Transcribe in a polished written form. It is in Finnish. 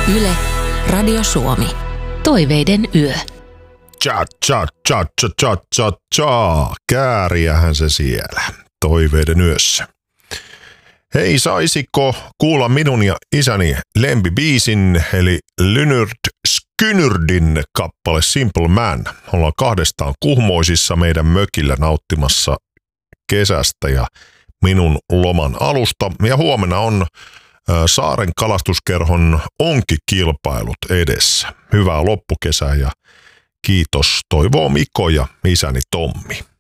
Yle, Radio Suomi. Toiveiden yö. Kääriähän se siellä. Toiveiden yössä. Hei, saisiko kuulla minun ja isäni lempibiisin, eli Lynyrd Skynyrdin kappale Simple Man. Ollaan kahdestaan Kuhmoisissa meidän mökillä nauttimassa kesästä ja minun loman alusta. Ja huomenna on Saaren kalastuskerhon onkikilpailut edessä. Hyvää loppukesää ja kiitos, toivoo Mikko ja isäni Tommi.